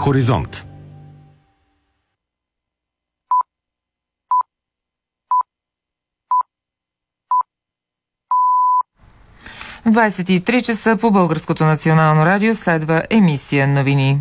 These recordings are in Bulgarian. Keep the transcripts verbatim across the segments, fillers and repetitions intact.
Хоризонт. двадесет и три часа по Българското национално радио следва емисия новини.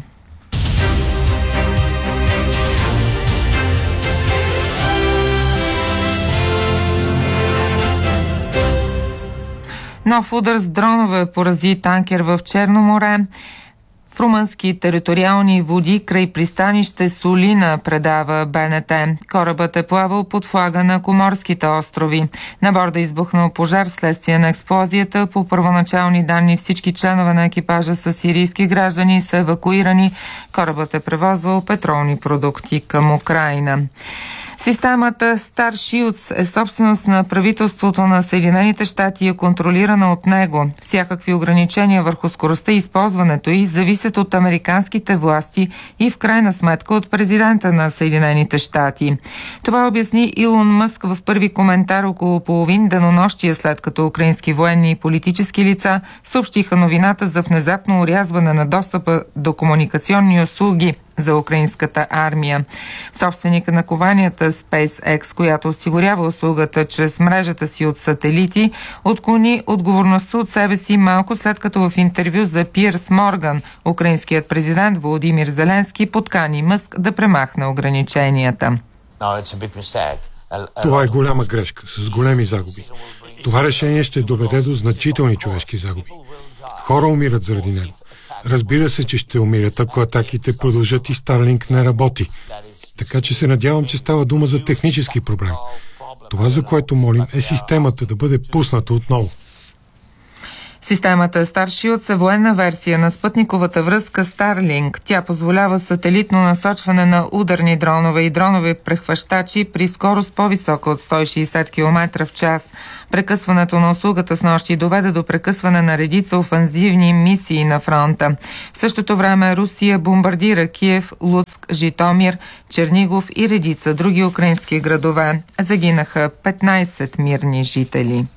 Нов удар с дронове порази танкер в Черно море. В румънски териториални води край пристанище Солина, предава БНТ. Корабът е плавал под флага на Коморските острови. На борда избухнал пожар следствие на експлозията. По първоначални данни всички членове на екипажа са сирийски граждани, са евакуирани. Корабът е превозвал петролни продукти към Украйна. Системата Star Shields е собственост на правителството на Съединените щати и е контролирана от него. Всякакви ограничения върху скоростта и използването й зависят от американските власти и в крайна сметка от президента на Съединените щати. Това обясни Илон Мъск в първи коментар около половин денонощие, след като украински военни и политически лица съобщиха новината за внезапно орязване на достъпа до комуникационни услуги за украинската армия. Собственика на компанията SpaceX, която осигурява услугата чрез мрежата си от сателити, отклони отговорността от себе си малко след като в интервю за Пирс Морган украинският президент Володимир Зеленски подкани Мъск да премахне ограниченията. Това е голяма грешка с големи загуби. Това решение ще доведе до значителни човешки загуби. Хора умират заради него. Разбира се, че ще умират, ако атаките продължат и Старлинг не работи. Така че се надявам, че става дума за технически проблем. Това, за което молим, е системата да бъде пусната отново. Системата Star Shields е военна версия на спътниковата връзка Starlink. Тя позволява сателитно насочване на ударни дронове и дронови прехващачи при скорост по-висока от сто и шейсет километра в час. Прекъсването на услугата снощи доведе до прекъсване на редица офанзивни мисии на фронта. В същото време Русия бомбардира Киев, Луцк, Житомир, Чернигов и редица други украински градове. Загинаха петнайсет мирни жители.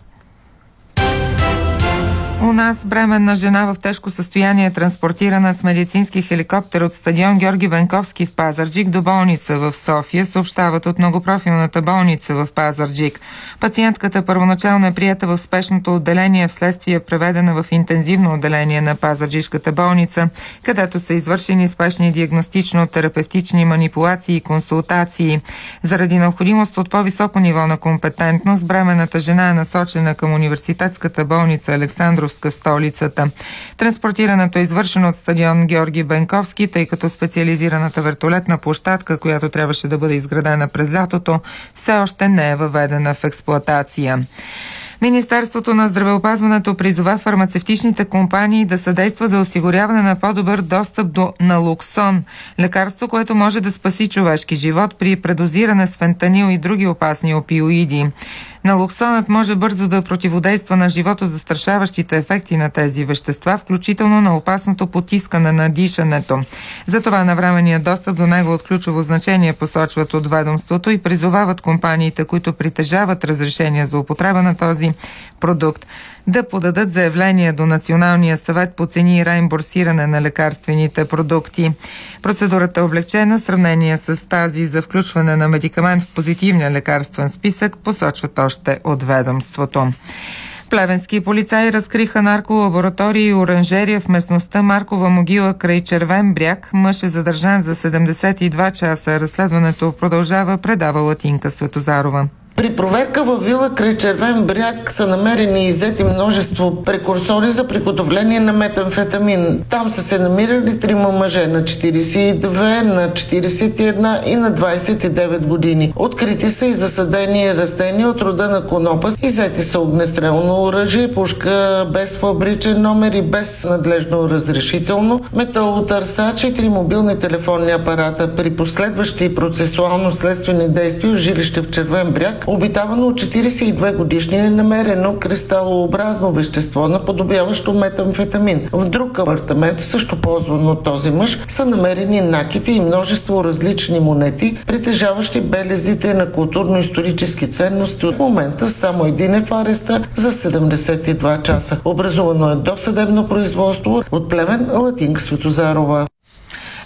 У нас бременна жена в тежко състояние е транспортирана с медицински хеликоптер от стадион Георги Бенковски в Пазарджик до болница в София, съобщават от многопрофилната болница в Пазарджик. Пациентката първоначално е приета в спешното отделение, вследствие е преведена в интензивно отделение на Пазарджишката болница, където са извършени спешни диагностично-терапевтични манипулации и консултации. Заради необходимост от по-високо ниво на компетентност, бременната жена е насочена към университетската болница Александров в столицата. Транспортирането е извършено от стадион Георги Бенковски, тъй като специализираната вертолетна площадка, която трябваше да бъде изградена през лятото, все още не е въведена в експлоатация. Министерството на здравеопазването призова фармацевтичните компании да съдействат за осигуряване на по-добър достъп до налоксон, лекарство, което може да спаси човешки живот при предозиране с фентанил и други опасни опиоиди. Налоксонът може бързо да противодейства на животозастрашаващите ефекти на тези вещества, включително на опасното потискане на дишането. Затова навременният достъп до него от ключово значение, посочват от ведомството, и призовават компаниите, които притежават разрешение за употреба на този продукт, да подадат заявление до Националния съвет по цени и реимбурсиране на лекарствените продукти. Процедурата е облегчена в сравнение с тази за включване на медикамент в позитивния лекарствен списък, посочват още от ведомството. Плевенски полицаи разкриха нарколаборатории и оранжерия в местността Маркова могила край Червен бряг. Мъж е задържан за седемдесет и два часа. Разследването продължава, предава Латинка Светозарова. При проверка във вила край Червен бряг са намерени и иззети множество прекурсори за приготовление на метамфетамин. Там са се намирали трима мъже на четирийсет и две, на четирийсет и една и на двайсет и девет години. Открити са и засадени растения от рода на конопа. Иззети са огнестрелно оръжие, пушка без фабричен номер и без надлежно разрешително, металотърсач и три мобилни телефонни апарата. При последващи процесуално-следствени действия в жилище в Червен бряг, обитавано от четирийсет и две годишния, е намерено кристалообразно вещество, наподобяващо метамфетамин. В друг апартамент, също ползван от този мъж, са намерени накити и множество различни монети, притежаващи белезите на културно-исторически ценности. От момента само един е в ареста за седемдесет и два часа. Образувано е досъдебно производство. От Плевен, Латинка Светозарова.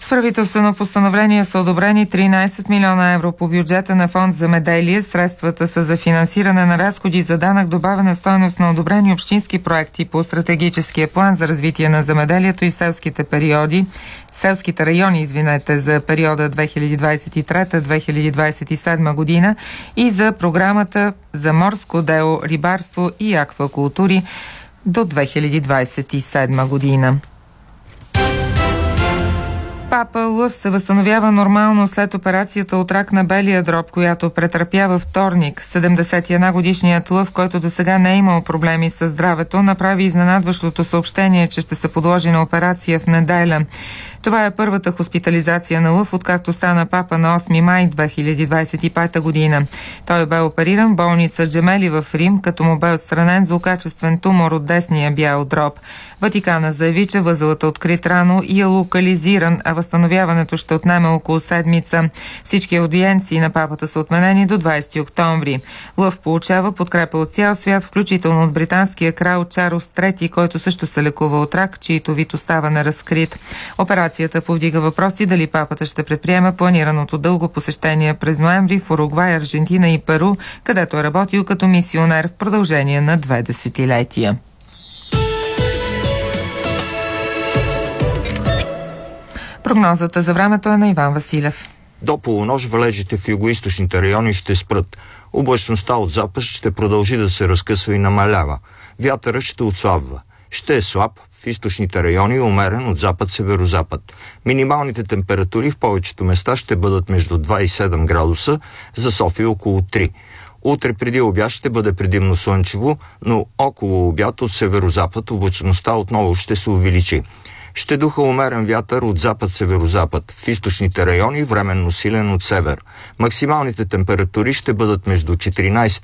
С правителствено постановление са одобрени тринайсет милиона евро по бюджета на фонд Земеделие. Средствата са за финансиране на разходи за данък добавена стойност на одобрени общински проекти по стратегическия план за развитие на земеделието и селските периоди, селските райони, извинете, за периода две хиляди двадесет и трета - две хиляди двадесет и седма година и за програмата за морско дело, рибарство и аквакултури до две хиляди двадесет и седма година. Папа Лъв се възстановява нормално след операцията от рак на белия дроб, която претърпява вторник. седемдесет и една годишният Лъв, който досега не е имал проблеми с здравето, направи изненадващото съобщение, че ще се подложи на операция в неделя. Това е първата хоспитализация на Лъв, откакто стана папа на осми май две хиляди двадесет и пета година. Той бе опериран в болница Джемели в Рим, като му бе отстранен злокачествен тумор от десния бял дроб. Ватикана заяви, че възелът е открит рано и е локализиран, а възстановяването ще отнеме около седмица. Всички аудиенции на папата са отменени до двадесети октомври. Лъв получава подкрепа от цял свят, включително от британския крал Чарлз трети, който също се лекува от рак, чието вид остава неразкрит. Операцията повдига въпроси дали папата ще предприеме планираното дълго посещение през ноември в Уругвай, Аржентина и Перу, където е работил като мисионер в продължение на две десетилетия. Прогнозата за времето е на Иван Василев. До полунощ валежите в югоизточните райони ще спрат. Облачността от запад ще продължи да се разкъсва и намалява. Вятърът ще отслабва. Ще е слаб в източните райони и умерен от запад-северозапад. Минималните температури в повечето места ще бъдат между два и седем градуса, за София около три. Утре преди обяд ще бъде предимно слънчево, но около обяд от северозапад облачността отново ще се увеличи. Ще духа умерен вятър от запад-северозапад, в източните райони временно силен от север. Максималните температури ще бъдат между четиринайсет